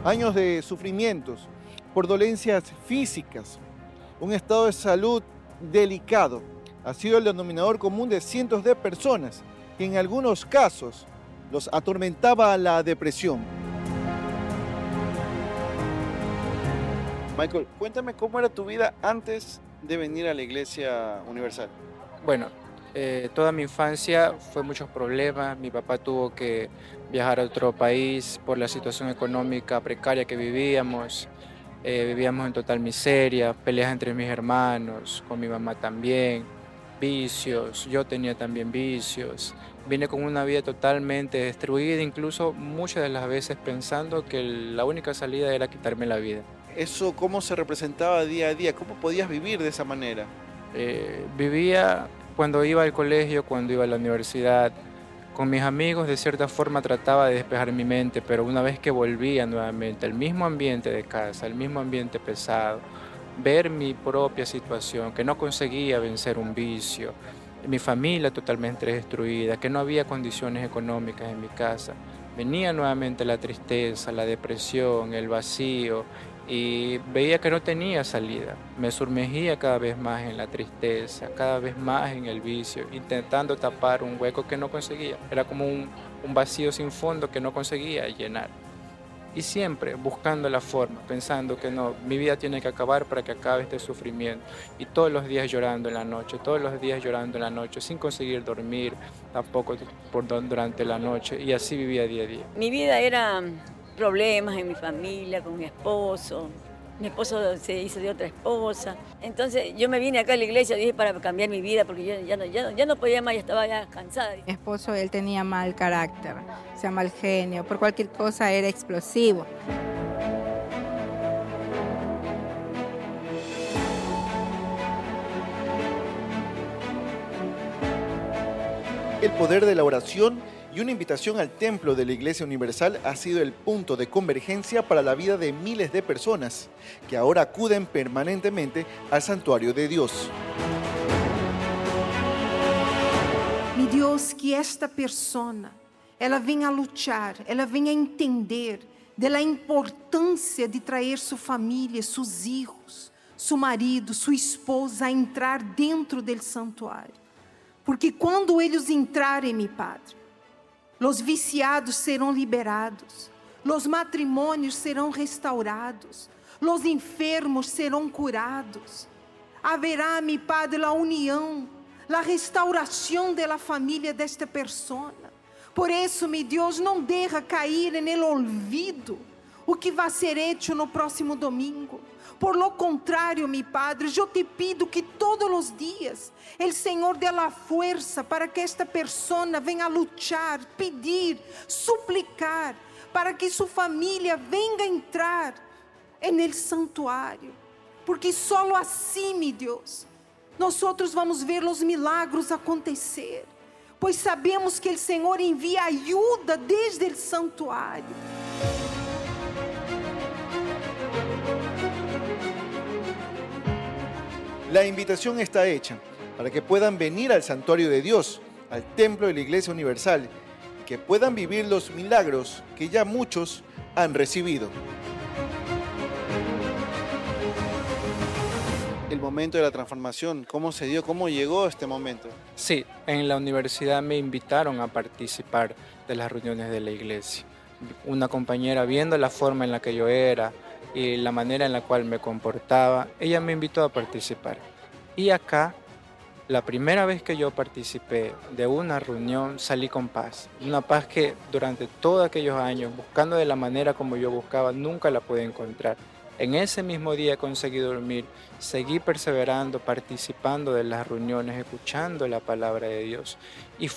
Años de sufrimientos por dolencias físicas, un estado de salud delicado, ha sido el denominador común de cientos de personas que en algunos casos los atormentaba la depresión. Michael, cuéntame cómo era tu vida antes de venir a la Iglesia Universal. Bueno, toda mi infancia fue muchos problemas. Mi papá tuvo que viajar a otro país por la situación económica precaria que vivíamos. Vivíamos en total miseria, peleas entre mis hermanos, con mi mamá también, vicios, yo tenía también vicios. Vine con una vida totalmente destruida, incluso muchas de las veces pensando que la única salida era quitarme la vida. ¿Eso cómo se representaba día a día? ¿Cómo podías vivir de esa manera? Vivía cuando iba al colegio, cuando iba a la universidad, con mis amigos de cierta forma trataba de despejar mi mente, pero una vez que volvía nuevamente al mismo ambiente de casa, al mismo ambiente pesado, ver mi propia situación, que no conseguía vencer un vicio, mi familia totalmente destruida, que no había condiciones económicas en mi casa, venía nuevamente la tristeza, la depresión, el vacío, y veía que no tenía salida. Me sumergía cada vez más en la tristeza, cada vez más en el vicio, intentando tapar un hueco que no conseguía. Era como un vacío sin fondo que no conseguía llenar. Y siempre buscando la forma, pensando que no, mi vida tiene que acabar para que acabe este sufrimiento. Y todos los días llorando en la noche, todos los días llorando en la noche, sin conseguir dormir tampoco durante la noche. Y así vivía día a día. Mi vida era problemas en mi familia, con mi esposo. Mi esposo se hizo de otra esposa. Entonces yo me vine acá a la iglesia, dije, para cambiar mi vida, porque yo ya no podía más, ya estaba ya cansada. Mi esposo, él tenía mal carácter, o sea, mal genio, por cualquier cosa era explosivo. El poder de la oración y una invitación al templo de la Iglesia Universal ha sido el punto de convergencia para la vida de miles de personas que ahora acuden permanentemente al santuario de Dios. Mi Deus, que esta persona, ela venha a lutar, ela venha a entender da importância de trazer sua família, seus hijos, seu marido, sua esposa a entrar dentro do santuário. Porque quando eles entrarem, meu Padre, os viciados serão liberados, os matrimônios serão restaurados, os enfermos serão curados. Haverá, meu Padre, a união, a restauração da família desta pessoa. Por isso, meu Deus, não deixa cair no olvido o que vai ser hecho no próximo domingo. Por lo contrário, meu Padre, eu te pido que todos os dias o Senhor dê a força para que esta pessoa venha a lutar, pedir, suplicar, para que sua família venha a entrar no santuário. Porque só assim, meu Deus, nós vamos ver os milagros acontecer. Pois sabemos que o Senhor envia ajuda desde o santuário. La invitación está hecha para que puedan venir al santuario de Dios, al templo de la Iglesia Universal, y que puedan vivir los milagros que ya muchos han recibido. El momento de la transformación, ¿cómo se dio? ¿Cómo llegó este momento? Sí, en la universidad me invitaron a participar de las reuniones de la iglesia. Una compañera, viendo la forma en la que yo era y la manera en la cual me comportaba, ella me invitó a participar. Y acá, la primera vez que yo participé de una reunión, salí con paz. Una paz que durante todos aquellos años, buscando de la manera como yo buscaba, nunca la pude encontrar. En ese mismo día conseguí dormir, seguí perseverando, participando de las reuniones, escuchando la palabra de Dios. Y